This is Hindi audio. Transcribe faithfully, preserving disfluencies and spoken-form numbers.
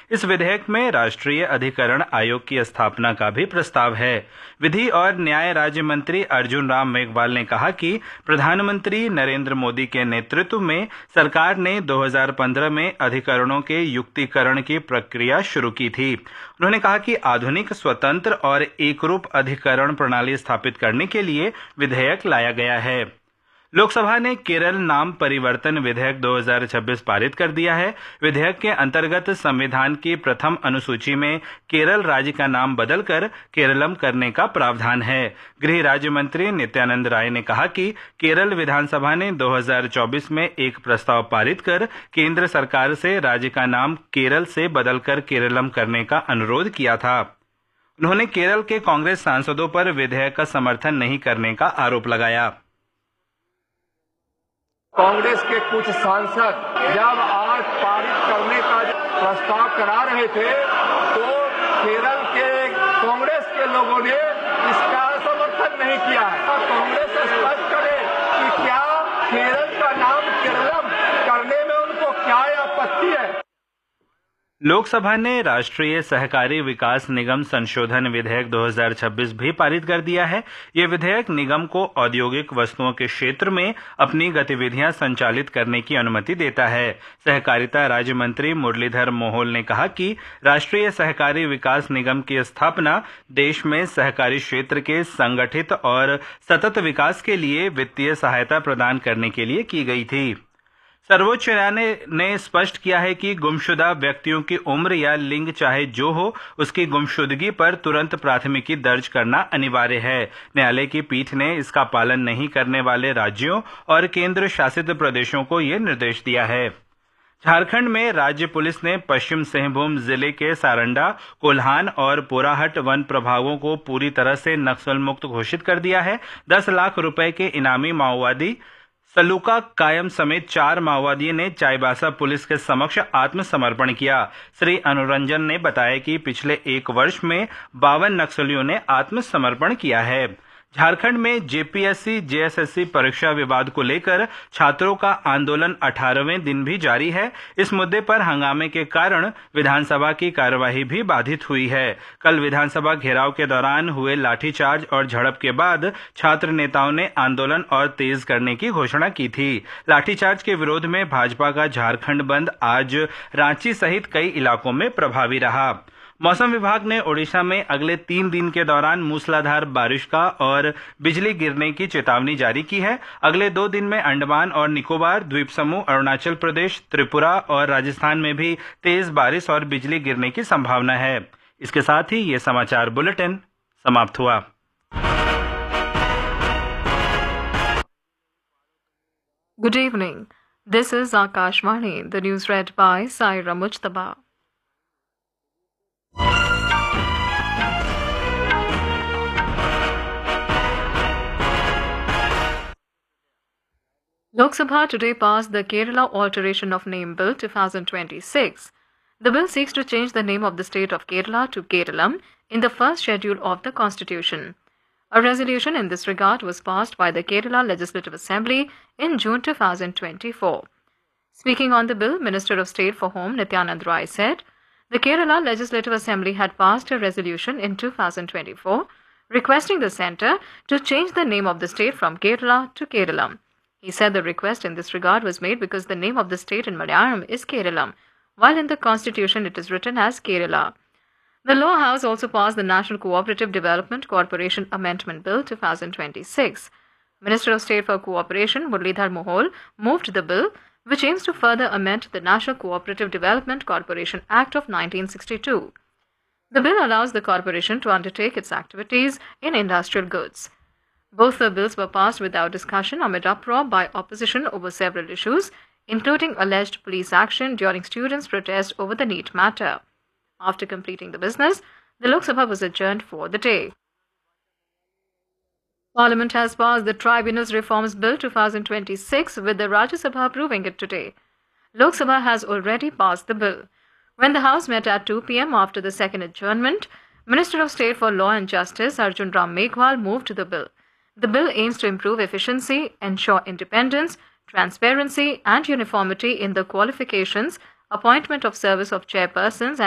इस विधेयक में राष्ट्रीय अधिकरण आयोग की स्थापना का भी प्रस्ताव है। विधि और न्याय राज्य मंत्री अर्जुन राम मेघवाल ने कहा कि प्रधानमंत्री नरेंद्र मोदी के नेतृत्व में सरकार ने दो हज़ार पंद्रह में अधिकरणों के युक्तिकरण की प्रक्रिया शुरू की थी। उन्होंने कहा कि आधुनिक, स्वतंत्र और एकरूप अधिकरण प्रणाली स्थापित करने के लिए विधेयक लाया गया है। लोकसभा ने केरल नाम परिवर्तन विधेयक दो हज़ार छब्बीस पारित कर दिया है। विधेयक के अंतर्गत संविधान की प्रथम अनुसूची में केरल राज्य का नाम बदलकर केरलम करने का प्रावधान है। गृह राज्य मंत्री नित्यानंद राय ने कहा कि केरल विधानसभा ने दो हज़ार चौबीस में एक प्रस्ताव पारित कर केंद्र सरकार से राज्य का नाम केरल से बदलकर केरलम करने का अनुरोध किया था। उन्होंने केरल के कांग्रेस सांसदों पर विधेयक का समर्थन नहीं करने का आरोप लगाया। कांग्रेस के कुछ सांसद जब आज पारित करने का प्रस्ताव करा रहे थे तो केरल के कांग्रेस के लोगों ने इसका समर्थन नहीं किया है। कांग्रेस स्पष्ट करे कि क्या केरल का नाम केरलम करने में उनको क्या आपत्ति है। लोकसभा ने राष्ट्रीय सहकारी विकास निगम संशोधन विधेयक दो हज़ार छब्बीस भी पारित कर दिया है। ये विधेयक निगम को औद्योगिक वस्तुओं के क्षेत्र में अपनी गतिविधियां संचालित करने की अनुमति देता है। सहकारिता राज्य मंत्री मुरलीधर मोहोल ने कहा कि राष्ट्रीय सहकारी विकास निगम की स्थापना देश में सहकारी क्षेत्र के संगठित और सतत विकास के लिए वित्तीय सहायता प्रदान करने के लिए की गई थी। सर्वोच्च न्यायालय ने स्पष्ट किया है कि गुमशुदा व्यक्तियों की उम्र या लिंग चाहे जो हो, उसकी गुमशुदगी पर तुरंत प्राथमिकी दर्ज करना अनिवार्य है। न्यायालय की पीठ ने इसका पालन नहीं करने वाले राज्यों और केंद्र शासित प्रदेशों को ये निर्देश दिया है। झारखंड में राज्य पुलिस ने पश्चिम सिंहभूम जिले के सारंडा, कोल्हान और पोराहट वन प्रभागों को पूरी तरह से नक्सल मुक्त घोषित कर दिया है। दस लाख रुपए के इनामी माओवादी सलूका कायम समेत चार माओवादियों ने चाईबासा पुलिस के समक्ष आत्मसमर्पण किया। श्री अनुरंजन ने बताया कि पिछले एक वर्ष में बावन नक्सलियों ने आत्मसमर्पण किया है। झारखंड में जेपीएससी जेएसएससी परीक्षा विवाद को लेकर छात्रों का आंदोलन अठारहवें दिन भी जारी है। इस मुद्दे पर हंगामे के कारण विधानसभा की कार्यवाही भी बाधित हुई है। कल विधानसभा घेराव के दौरान हुए लाठीचार्ज और झड़प के बाद छात्र नेताओं ने आंदोलन और तेज करने की घोषणा की थी। लाठीचार्ज के विरोध में भाजपा का झारखंड बंद आज रांची सहित कई इलाकों में प्रभावी रहा। मौसम विभाग ने ओडिशा में अगले तीन दिन के दौरान मूसलाधार बारिश का और बिजली गिरने की चेतावनी जारी की है। अगले दो दिन में अंडमान और निकोबार द्वीप समूह, अरुणाचल प्रदेश, त्रिपुरा और राजस्थान में भी तेज बारिश और बिजली गिरने की संभावना है। इसके साथ ही ये समाचार बुलेटिन समाप्त हुआ। Good evening. This is Akashvani. The news read by Saira Mujtaba. Lok Sabha today passed the Kerala Alteration of Name Bill twenty twenty-six. The bill seeks to change the name of the state of Kerala to Keralam in the first schedule of the Constitution. A resolution in this regard was passed by the Kerala Legislative Assembly in June twenty twenty-four. Speaking on the bill, Minister of State for Home Nityanand Rai said, the Kerala Legislative Assembly had passed a resolution in two thousand twenty-four requesting the centre to change the name of the state from Kerala to Keralam. He said the request in this regard was made because the name of the state in Malayalam is Keralam, while in the constitution it is written as Kerala. The Lower House also passed the National Cooperative Development Corporation Amendment Bill twenty twenty-six. Minister of State for Cooperation Muralidhar Mohool moved the bill, which aims to further amend the National Cooperative Development Corporation Act of nineteen sixty-two. The bill allows the corporation to undertake its activities in industrial goods. Both the bills were passed without discussion amid uproar by opposition over several issues, including alleged police action during students' protest over the NEET matter. After completing the business, the Lok Sabha was adjourned for the day. Parliament has passed the Tribunals Reforms Bill twenty twenty-six with the Rajya Sabha approving it today. Lok Sabha has already passed the bill. When the House met at two p m after the second adjournment, Minister of State for Law and Justice Arjun Ram Meghwal moved the bill. The bill aims to improve efficiency, ensure independence, transparency and uniformity in the qualifications, appointment of service of chairpersons